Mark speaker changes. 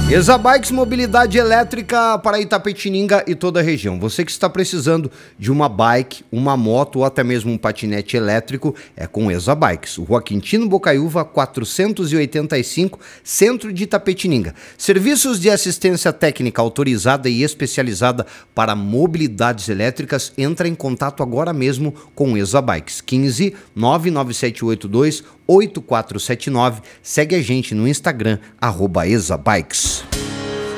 Speaker 1: Exabikes, mobilidade elétrica para Itapetininga e toda a região. Você que está precisando de uma bike, uma moto ou até mesmo um patinete elétrico, é com Exabikes. Rua Quintino Bocaiúva, 485, centro de Itapetininga. Serviços de assistência técnica autorizada e especializada para mobilidades elétricas. Entra em contato agora mesmo com Exabikes. 15 99782 8479. Segue a gente no Instagram, @Exabikes.